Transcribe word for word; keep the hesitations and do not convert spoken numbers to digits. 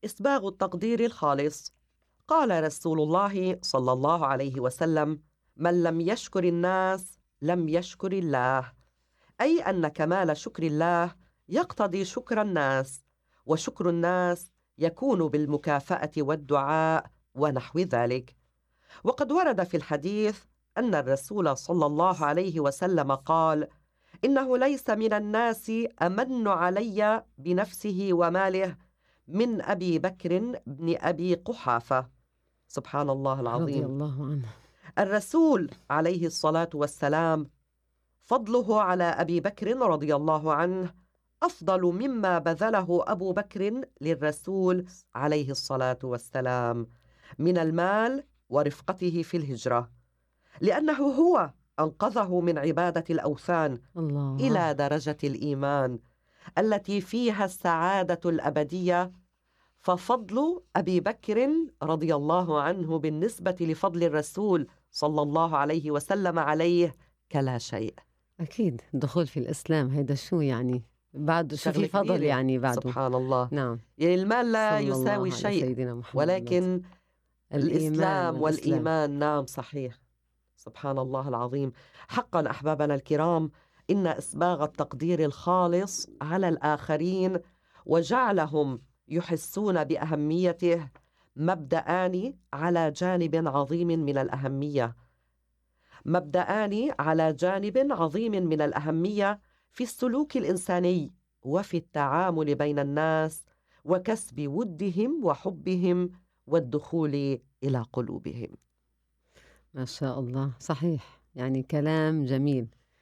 إسباغ التقدير الخالص. قال رسول الله صلى الله عليه وسلم: من لم يشكر الناس لم يشكر الله. أي أن كمال شكر الله يقتضي شكر الناس، وشكر الناس يكون بالمكافأة والدعاء ونحو ذلك. وقد ورد في الحديث أن الرسول صلى الله عليه وسلم قال: إنه ليس من الناس أمن علي بنفسه وماله من أبي بكر بن أبي قحافة. سبحان الله رضي العظيم. الله عنه. الرسول عليه الصلاة والسلام فضله على أبي بكر رضي الله عنه أفضل مما بذله أبو بكر للرسول عليه الصلاة والسلام من المال ورفقته في الهجرة، لأنه هو أنقذه من عبادة الأوثان الله. إلى درجة الإيمان التي فيها السعادة الأبدية. ففضل أبي بكر رضي الله عنه بالنسبة لفضل الرسول صلى الله عليه وسلم عليه كلا شيء. أكيد الدخول في الإسلام هيدا شو يعني بعده، شو في شغلة فضل كبيرة، يعني بعده. سبحان الله. نعم. يعني المال لا صلى يساوي الله على شيء، سيدنا محمد. ولكن الإيمان الإسلام والإسلام. والإيمان، نعم صحيح. سبحان الله العظيم. حقا أحبابنا الكرام، إن إسباغ التقدير الخالص على الآخرين وجعلهم يحسون بأهميته مبدأان على جانب عظيم من الأهمية مبدأان على جانب عظيم من الأهمية في السلوك الإنساني وفي التعامل بين الناس وكسب ودهم وحبهم والدخول إلى قلوبهم. ما شاء الله، صحيح، يعني كلام جميل.